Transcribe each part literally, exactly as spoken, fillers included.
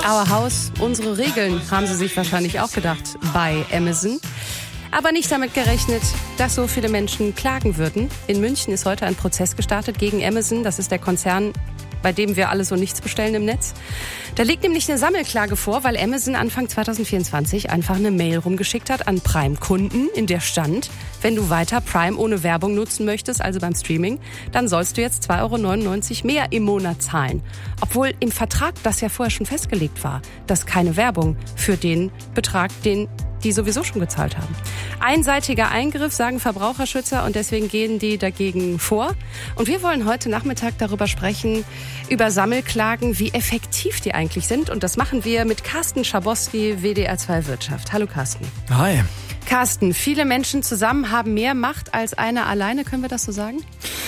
Our House, unsere Regeln, haben sie sich wahrscheinlich auch gedacht bei Amazon. Aber nicht damit gerechnet, dass so viele Menschen klagen würden. In München ist heute ein Prozess gestartet gegen Amazon. Das ist der Konzern, bei dem wir alle so nichts bestellen im Netz. Da liegt nämlich eine Sammelklage vor, weil Amazon Anfang zwanzig vierundzwanzig einfach eine Mail rumgeschickt hat an Prime-Kunden, in der stand, wenn du weiter Prime ohne Werbung nutzen möchtest, also beim Streaming, dann sollst du jetzt zwei Euro neunundneunzig mehr im Monat zahlen. Obwohl im Vertrag das ja vorher schon festgelegt war, dass keine Werbung für den Betrag, den die sowieso schon gezahlt haben. Einseitiger Eingriff, sagen Verbraucherschützer, und deswegen gehen die dagegen vor. Und wir wollen heute Nachmittag darüber sprechen, über Sammelklagen, wie effektiv die eigentlich sind. Und das machen wir mit Carsten Schabowski, W D R zwei Wirtschaft. Hallo Carsten. Hi. Carsten, viele Menschen zusammen haben mehr Macht als einer alleine, können wir das so sagen?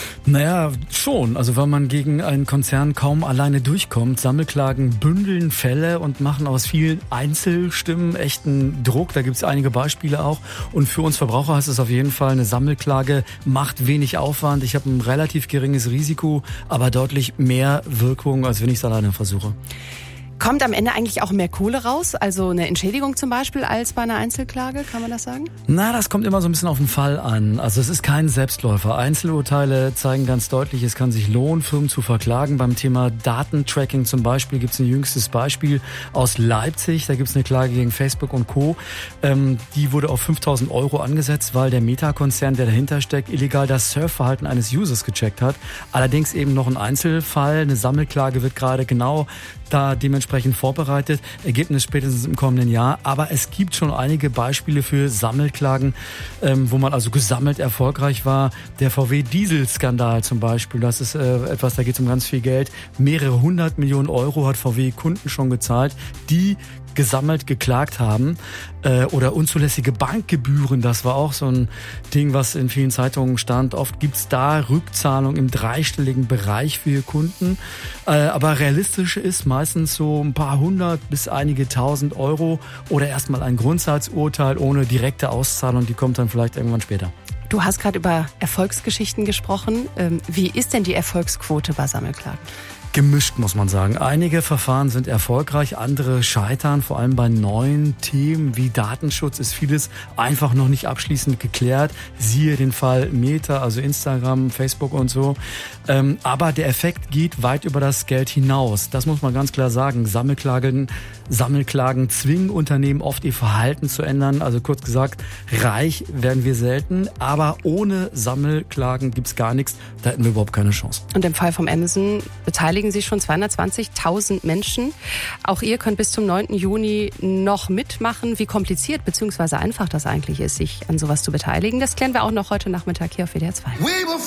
Naja, schon. Also weil man gegen einen Konzern kaum alleine durchkommt. Sammelklagen bündeln Fälle und machen aus vielen Einzelstimmen echten Druck. Da gibt es einige Beispiele auch. Und für uns Verbraucher heißt es auf jeden Fall, eine Sammelklage macht wenig Aufwand. Ich habe ein relativ geringes Risiko, aber deutlich mehr Wirkung, als wenn ich es alleine versuche. Kommt am Ende eigentlich auch mehr Kohle raus, also eine Entschädigung zum Beispiel, als bei einer Einzelklage, kann man das sagen? Na, das kommt immer so ein bisschen auf den Fall an. Also es ist kein Selbstläufer. Einzelurteile zeigen ganz deutlich, es kann sich lohnen, Firmen zu verklagen. Beim Thema Datentracking zum Beispiel gibt es ein jüngstes Beispiel aus Leipzig. Da gibt es eine Klage gegen Facebook und Co. Ähm, die wurde auf fünftausend Euro angesetzt, weil der Meta-Konzern, der dahinter steckt, illegal das Surfverhalten eines Users gecheckt hat. Allerdings eben noch ein Einzelfall. Eine Sammelklage wird gerade genau da dementsprechend vorbereitet. Ergebnis spätestens im kommenden Jahr. Aber es gibt schon einige Beispiele für Sammelklagen, ähm, wo man also gesammelt erfolgreich war. Der V W-Diesel-Skandal zum Beispiel, das ist äh, etwas, da geht es um ganz viel Geld. Mehrere hundert Millionen Euro hat V W Kunden schon gezahlt, die gesammelt geklagt haben. Äh, oder unzulässige Bankgebühren, das war auch so ein Ding, was in vielen Zeitungen stand. Oft gibt's da Rückzahlungen im dreistelligen Bereich für Kunden. Äh, aber realistisch ist meistens so ein paar hundert bis einige tausend Euro oder erstmal ein Grundsatzurteil ohne direkte Auszahlung, die kommt dann vielleicht irgendwann später. Du hast gerade über Erfolgsgeschichten gesprochen. Ähm, wie ist denn die Erfolgsquote bei Sammelklagen? Gemischt, muss man sagen. Einige Verfahren sind erfolgreich, andere scheitern. Vor allem bei neuen Themen wie Datenschutz ist vieles einfach noch nicht abschließend geklärt. Siehe den Fall Meta, also Instagram, Facebook und so. Ähm, aber der Effekt geht weit über das Geld hinaus. Das muss man ganz klar sagen. Sammelklagen, Sammelklagen zwingen Unternehmen oft ihr Verhalten zu ändern. Also kurz gesagt, reich werden wir selten. Aber ohne Sammelklagen gibt's gar nichts. Da hätten wir überhaupt keine Chance. Und im Fall vom Amazon beteiligen sich schon zweihundertzwanzigtausend Menschen. Auch ihr könnt bis zum neunten Juni noch mitmachen. Wie kompliziert bzw. einfach das eigentlich ist, sich an sowas zu beteiligen, das klären wir auch noch heute Nachmittag hier auf W D R zwei.